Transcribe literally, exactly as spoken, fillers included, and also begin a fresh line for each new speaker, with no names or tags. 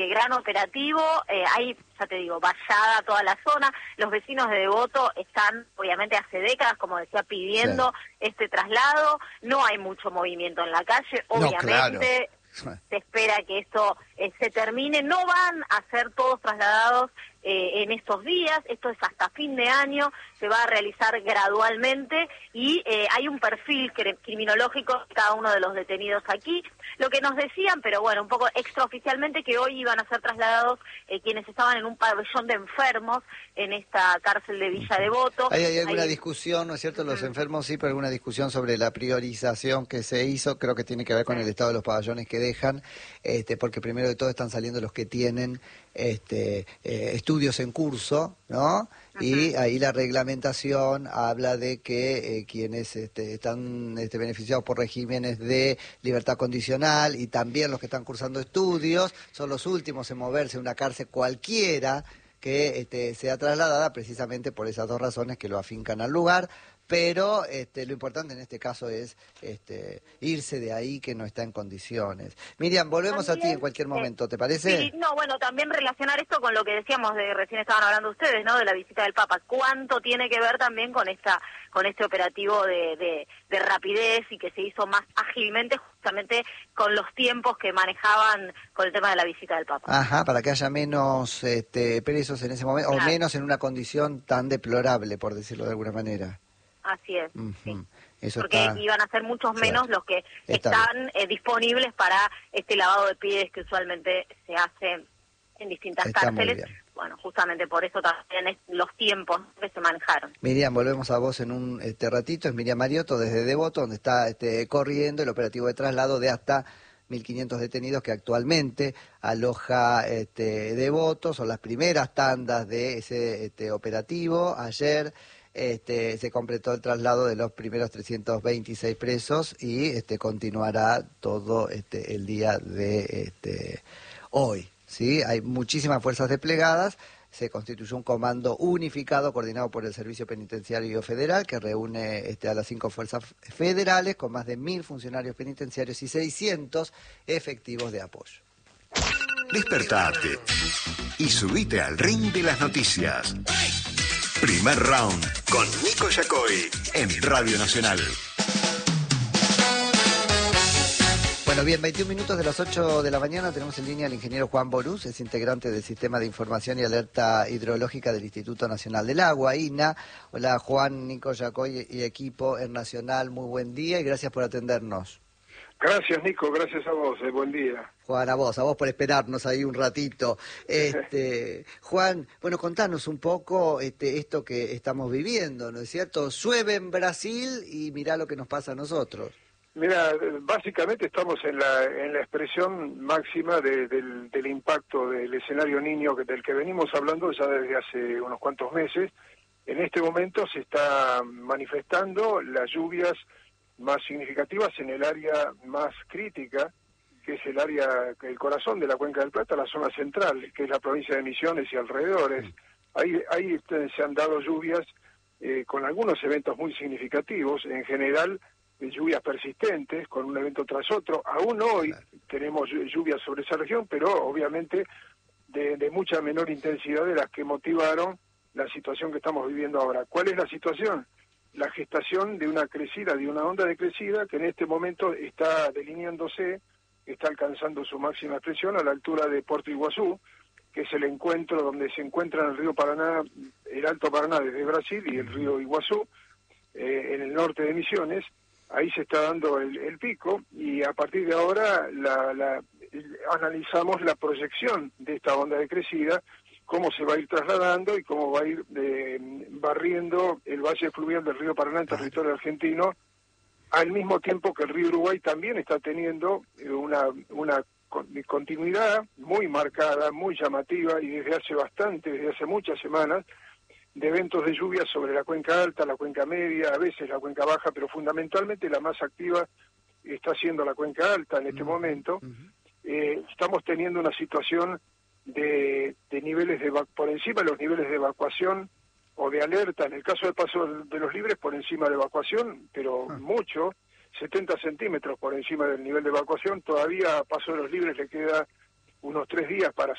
gran operativo, eh, hay, ya te digo, vallada toda la zona, los vecinos de Devoto están, obviamente hace décadas, como decía, pidiendo sí. este traslado, no hay mucho movimiento en la calle, obviamente no, claro. se espera que esto eh, se termine, no van a ser todos trasladados eh, en estos días, esto es hasta fin de año, se va a realizar gradualmente y eh, hay un perfil criminológico de cada uno de los detenidos aquí. Lo que nos decían, pero bueno, un poco extraoficialmente, que hoy iban a ser trasladados eh, quienes estaban en un pabellón de enfermos en esta cárcel de Villa Devoto.
¿Hay, hay alguna hay... discusión, no es cierto? Los uh-huh. enfermos sí, pero alguna discusión sobre la priorización que se hizo, creo que tiene que ver con sí. el estado de los pabellones que dejan, este, porque primero de todo están saliendo los que tienen este, eh, estudios en curso, ¿no? Uh-huh. Y ahí la reglamentación habla de que eh, quienes este, están este, beneficiados por regímenes de libertad condicional y también los que están cursando estudios son los últimos en moverse a una cárcel cualquiera que este, sea trasladada, precisamente por esas dos razones que lo afincan al lugar. Pero este, lo importante en este caso es este, irse de ahí que no está en condiciones. Miriam, volvemos también, a ti en cualquier momento, ¿te parece?
Sí, no, bueno, también relacionar esto con lo que decíamos, de recién estaban hablando ustedes, ¿no? De la visita del Papa. ¿Cuánto tiene que ver también con esta, con este operativo de, de, de rapidez y que se hizo más ágilmente, justamente con los tiempos que manejaban con el tema de la visita del Papa?
Ajá, para que haya menos este, presos en ese momento, claro. o menos en una condición tan deplorable, por decirlo de alguna manera.
Así es,
uh-huh.
sí.
Eso
porque
está...
iban a ser muchos menos claro. los que está están eh, disponibles para este lavado de pies que usualmente se hace en distintas
está
cárceles. Bueno, justamente por eso también es los tiempos que se manejaron.
Miriam, volvemos a vos en un este, ratito. Es Miriam Mariotto desde Devoto, donde está este, corriendo el operativo de traslado de hasta mil quinientos detenidos que actualmente aloja este, Devoto. Son las primeras tandas de ese este, operativo. Ayer Este, se completó el traslado de los primeros trescientos veintiséis presos y este, continuará todo este, el día de este, hoy. ¿Sí? Hay muchísimas fuerzas desplegadas, se constituyó un comando unificado coordinado por el Servicio Penitenciario Federal que reúne este, a las cinco fuerzas federales con más de mil funcionarios penitenciarios y seiscientos efectivos de apoyo.
Despertate y subite al ring de las noticias. Primer round con Nico Yacoy en Radio Nacional.
Bueno, bien, veintiún minutos de las ocho de la mañana tenemos en línea al ingeniero Juan Borús, es integrante del Sistema de Información y Alerta Hidrológica del Instituto Nacional del Agua, I N A. Hola Juan, Nico Yacoy y equipo en Nacional, muy buen día y gracias por atendernos.
Gracias, Nico, gracias a vos, eh, buen día.
Juan, a vos, a vos por esperarnos ahí un ratito. Este, Juan, bueno, contanos un poco este, esto que estamos viviendo, ¿no es cierto? Llueve en Brasil y mirá lo que nos pasa a nosotros.
Mira, básicamente estamos en la en la expresión máxima de, del, del impacto del escenario Niño del que venimos hablando ya desde hace unos cuantos meses. En este momento se está manifestando las lluvias más significativas en el área más crítica, que es el área, el corazón de la Cuenca del Plata, la zona central, que es la provincia de Misiones y alrededores. Ahí, ahí se han dado lluvias eh, con algunos eventos muy significativos, en general eh, lluvias persistentes, con un evento tras otro. Aún hoy claro. tenemos lluvias sobre esa región, pero obviamente de, de mucha menor intensidad de las que motivaron la situación que estamos viviendo ahora. ¿Cuál es la situación? La gestación de una crecida, de una onda de crecida que en este momento está delineándose, está alcanzando su máxima expresión a la altura de Puerto Iguazú, que es el encuentro donde se encuentran el río Paraná, el Alto Paraná desde Brasil y el río Iguazú, eh, en el norte de Misiones. Ahí se está dando el, el pico y a partir de ahora la, la, analizamos la proyección de esta onda de crecida, cómo se va a ir trasladando y cómo va a ir eh, barriendo el valle fluvial del río Paraná en territorio argentino, al mismo tiempo que el río Uruguay también está teniendo una, una continuidad muy marcada, muy llamativa y desde hace bastante, desde hace muchas semanas, de eventos de lluvia sobre la cuenca alta, la cuenca media, a veces la cuenca baja, pero fundamentalmente la más activa está siendo la cuenca alta en este uh-huh. momento. Uh-huh. Eh, estamos teniendo una situación de, de niveles de por encima de los niveles de evacuación o de alerta, en el caso del Paso de los Libres por encima de evacuación, pero uh-huh. mucho, setenta centímetros por encima del nivel de evacuación. Todavía a Paso de los Libres le queda unos tres días para